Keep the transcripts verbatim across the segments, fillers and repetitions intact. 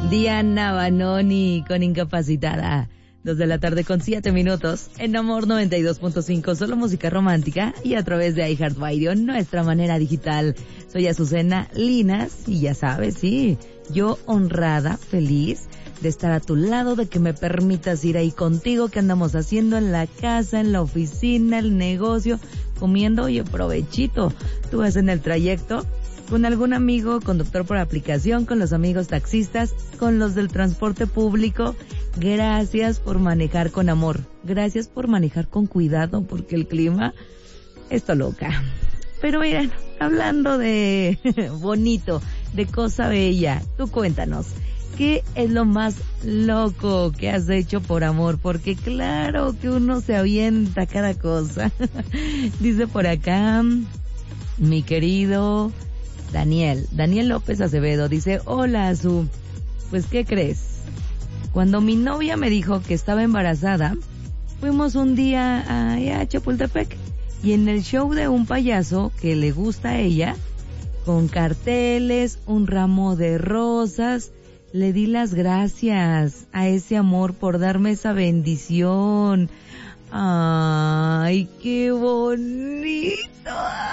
Diana Banoni con Incapacitada. Dos de la tarde con siete minutos. En Amor noventa y dos punto cinco, solo música romántica. Y a través de iHeartRadio, nuestra manera digital. Soy Azucena Linas y ya sabes, sí, yo honrada, feliz de estar a tu lado, de que me permitas ir ahí contigo, que andamos haciendo en la casa, en la oficina, el negocio, comiendo, oye, provechito. Tú vas en el trayecto con algún amigo, conductor por aplicación, con los amigos taxistas, con los del transporte público. Gracias por manejar con amor. Gracias por manejar con cuidado, porque el clima está loca. Pero miren, hablando de bonito, de cosa bella, tú cuéntanos, ¿qué es lo más loco que has hecho por amor? Porque claro que uno se avienta cada cosa. Dice por acá, mi querido Daniel, Daniel López Acevedo, dice, hola Azu, pues ¿qué crees? Cuando mi novia me dijo que estaba embarazada, fuimos un día a, a Chapultepec y en el show de un payaso que le gusta a ella, con carteles, un ramo de rosas, le di las gracias a ese amor por darme esa bendición. ¡Ay, qué bonito!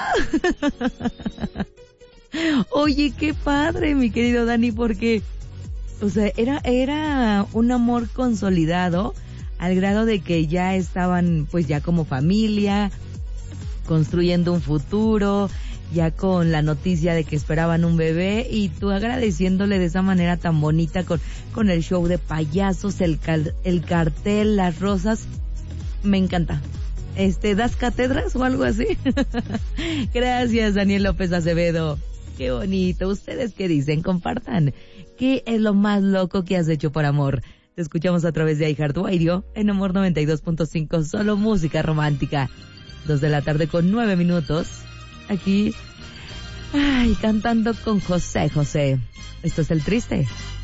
Oye, qué padre, mi querido Dani, porque, o sea, era, era un amor consolidado al grado de que ya estaban, pues ya como familia, construyendo un futuro, ya con la noticia de que esperaban un bebé, y tú agradeciéndole de esa manera tan bonita con, con el show de payasos, el, cal, el cartel, las rosas. Me encanta. Este, ¿das cátedras o algo así? Gracias, Daniel López Acevedo. Qué bonito. ¿Ustedes qué dicen? Compartan. ¿Qué es lo más loco que has hecho por amor? Te escuchamos a través de iHeartRadio en Amor noventa y dos punto cinco, solo música romántica. Dos de la tarde con nueve minutos. Aquí, ay, cantando con José José. Esto es El Triste.